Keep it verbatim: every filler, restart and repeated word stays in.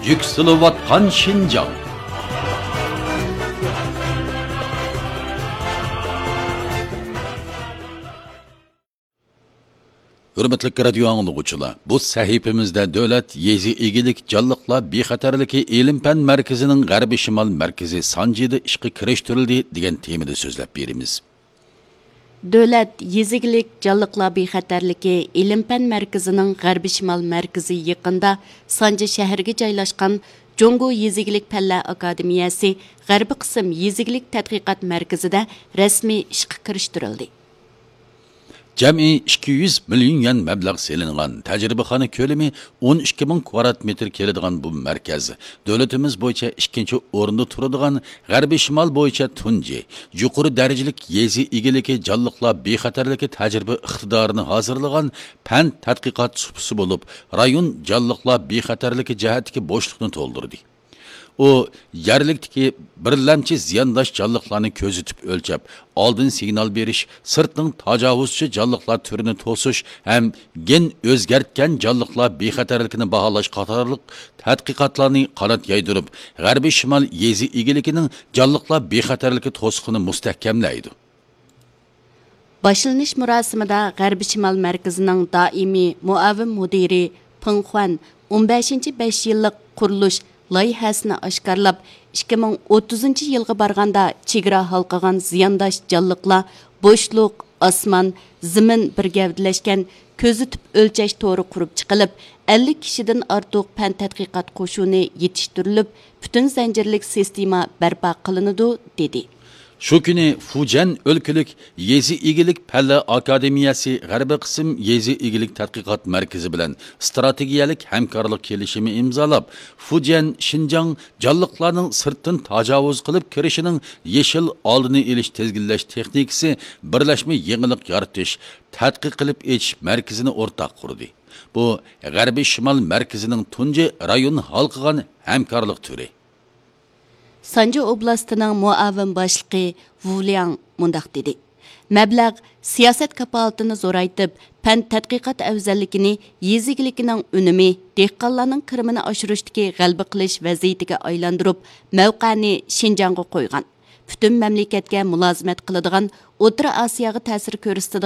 yükselivatkan Şinjan. Hürmetlik radyo anlıqçılar, bu sahifimizde Devlet Yezi İgilik Canlıqlar Bexatarligi İlim-Fan Merkezining G'arbiy Shimol Merkezi Sanjida ishga kirishtirildi degan temada so'zlab beramiz. Devlet Yezigilik Canlıqlar Bexatarligi İlim-Fan Merkezining G'arbiy Shimol Merkezi yaqinda Sanji shahriga joylashgan Jongo Yezigilik Fanlar Akademiyasi G'arbiy qism Yezigilik tadqiqot markazida rasmiy ishga kirishtirildi. Cəmi ikki yuz milyon yen məbləğ selingan, təcrübəxana kölemi o'n ikki ming kvadrat metr keladigan bu mərkəz, dövlətimiz boyunca ikkinchi o'rinda turadigan G'arbiy Shimol boyunca tunji, yuqori darajalik yezi egiligi canlıqlar bexatarligi təcrübə iqtidorini hozirlagan fan tadqiqot suhbisi bo'lib, rayon canlıqlar bexatarligi jihatdagi bo'shliqni to'ldirdi. O, yerlikdeki birlamchi ziyandaş canlıqlarni ko'zitib o'lchab, oldin signal berish, sirtning tajovuzchi canlıqlar turini to'sish ham gen o'zgartgan canlıqlar bexatarligini baholash qatorliq tadqiqotlarni qanot yaydirib, G'arbiy Shimol yezi egiligining canlıqlar bexatarligi to'siqini mustahkamlaydi. Başlanış murosimida G'arbiy Shimol markazining doimiy muavin mudiri Peng Xuan o'n beshinchi besh yillik qurilish loyihasini oshkorlab, ikki ming o'ttizinchi yilga borganda chegara halqagan ziyandash canlıqlar bo'shliq, osmon, zimin bir gavdalashgan ko'zitib o'lchash to'ri qurib chiqilib, ellik kishidan ortiq fan tadqiqot qo'shuni yetishtirilib, butun zanjirlik sistema barpo qilinadi dedi. Şu günü Fujian O'lkalik Yezi İgilik Fanlar Akademiyasi G'arbiy qism Yezi İgilik tadqiqot markazi bilan strategiyalik hamkorlik kelishimi imzolab, Fujian Xinjiang canlıqlarning sirtdan tajovuz qilib kirishining yeshil oldini olish tezginlash texnikasi birlashma yangilik yaratish, tadqiq qilib etish markazini o'rtaq qurdi. Bu G'arbiy Shimol markazining tunji rayon halqigan hamkorlik turi. Sanji oblastining muavin boshlig'i Wu Liang mundaq dedi. Mablag' siyosat kapolatini zo'raytib, fan tadqiqot afzalligini, yezigligining unumi, dehqonlarning kirimini oshirishdagi g'alaba qilish vaziyatiga aylantirib, mavqani Xinjiangga qo'ygan. Butun mamlakatga mulozimat qiladigan, O'rta Osiyoga ta'sir ko'rsatadigan